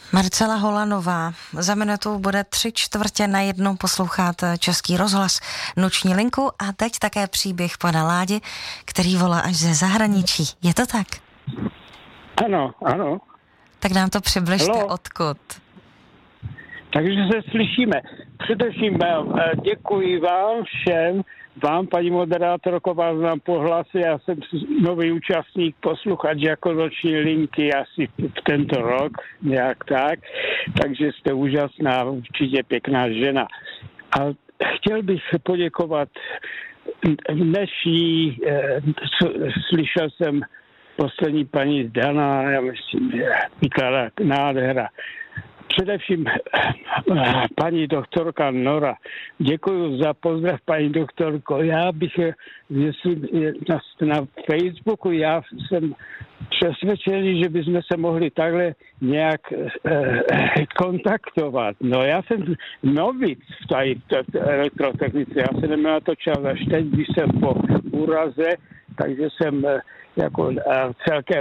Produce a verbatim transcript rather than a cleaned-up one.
Marcela Holanová. Za minutu bude tři čtvrtě na jednu poslouchat Český rozhlas Noční linku a teď také příběh pana Ládi, který volá až ze zahraničí. Je to tak? Ano, ano. Tak nám to přibližte, Hello. odkud. Takže se slyšíme. Především děkuji vám všem, vám, paní moderátorko, vás znám po hlase, já jsem nový účastník, posluchač jako Noční linky asi v tento rok, nějak tak, takže jste úžasná, určitě pěkná žena. A chtěl bych poděkovat dnešní, eh, slyšel jsem poslední paní Dana, já myslím, že vykládá nádhera. Především paní doktorka Nora. Děkuji za pozdrav, paní doktorko. Já bych, jestli na, na Facebooku, já jsem přesvědčený, že bychom se mohli takhle nějak eh, kontaktovat. No já jsem nový v té elektrotechnice. Já se neměl na to čas až teď, když jsem po úraze, takže jsem jako celkem